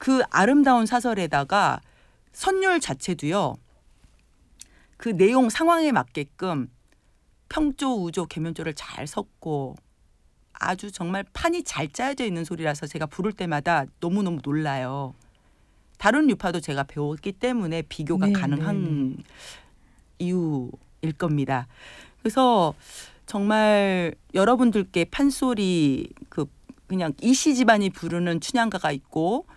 그 아름다운 사설에다가 선율 자체도요. 그 내용 상황에 맞게끔 평조, 우조, 계면조를 잘 섞고 아주 정말 판이 잘 짜여져 있는 소리라서 제가 부를 때마다 너무너무 놀라요. 다른 유파도 제가 배웠기 때문에 비교가 네, 가능한 이유일 겁니다. 그래서 정말 여러분들께 판소리 그냥 이씨 집안이 부르는 춘향가가 있고